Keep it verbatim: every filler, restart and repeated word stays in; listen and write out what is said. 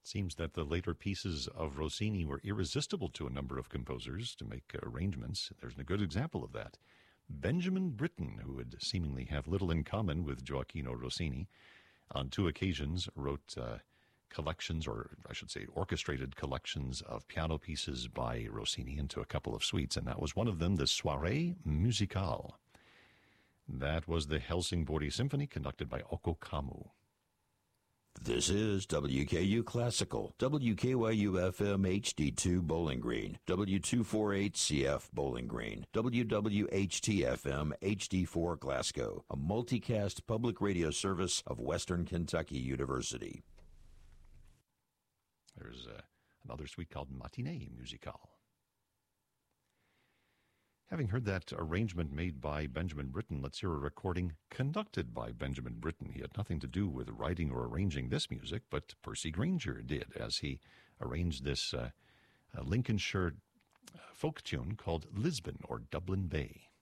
It seems that the later pieces of Rossini were irresistible to a number of composers to make arrangements. There's a good example of that. Benjamin Britten, who would seemingly have little in common with Gioacchino Rossini, on two occasions wrote uh, collections, or I should say orchestrated collections of piano pieces by Rossini into a couple of suites, and that was one of them, the Soirée Musicale. That was the Helsingborg Symphony conducted by Occo Kamu. This is W K U Classical, W K Y U F M H D two Bowling Green, W two forty-eight C F Bowling Green, W W H T F M H D four Glasgow, a multicast public radio service of Western Kentucky University. There's uh, another suite called Matinée Musicale. Having heard that arrangement made by Benjamin Britten, let's hear a recording conducted by Benjamin Britten. He had nothing to do with writing or arranging this music, but Percy Grainger did, as he arranged this uh, uh, Lincolnshire folk tune called Lisbon or Dublin Bay.